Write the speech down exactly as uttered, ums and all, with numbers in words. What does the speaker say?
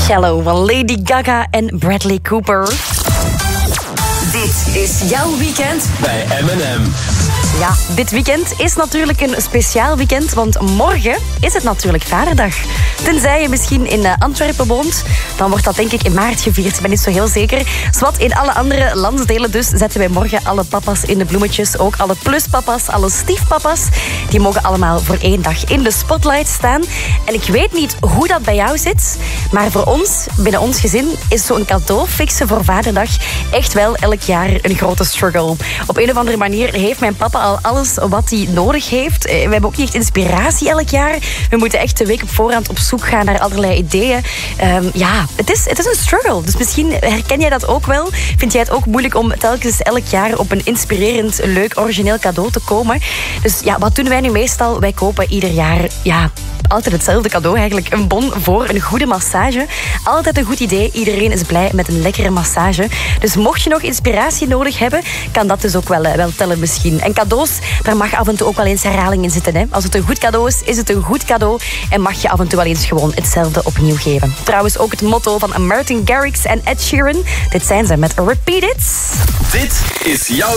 Shallow van Lady Gaga en Bradley Cooper. Dit is jouw weekend bij M en M. Ja, dit weekend is natuurlijk een speciaal weekend, want morgen is het natuurlijk Vaderdag. Tenzij je misschien in Antwerpen woont, dan wordt dat denk ik in maart gevierd. Ik ben niet zo heel zeker. Zwat, in alle andere landsdelen dus zetten wij morgen alle papa's in de bloemetjes. Ook alle pluspapa's, alle stiefpapa's. Die mogen allemaal voor één dag in de spotlight staan. En ik weet niet hoe dat bij jou zit, maar voor ons, binnen ons gezin, is zo'n cadeau fixen voor Vaderdag echt wel elk jaar een grote struggle. Op een of andere manier heeft mijn papa al alles wat hij nodig heeft. We hebben ook niet echt inspiratie elk jaar. We moeten echt de week op voorhand op zoek gaan naar allerlei ideeën. Um, ja, het is, het is een struggle. Dus misschien herken jij dat ook wel. Vind jij het ook moeilijk om telkens elk jaar op een inspirerend, leuk, origineel cadeau te komen? Dus ja, wat doen wij nu meestal? Wij kopen ieder jaar ja, altijd hetzelfde cadeau eigenlijk. Een bon voor een goede massage. Altijd een goed idee. Iedereen is blij met een lekkere massage. Dus mocht je nog inspiratie nodig hebben, kan dat dus ook wel, wel tellen misschien. En cadeaus, daar mag af en toe ook wel eens herhaling in zitten. Hè? Als het een goed cadeau is, is het een goed cadeau. En mag je af en toe wel eens gewoon hetzelfde opnieuw geven. Trouwens ook het motto van Martin Garrix en Ed Sheeran. Dit zijn ze met Repeat It. Dit is jouw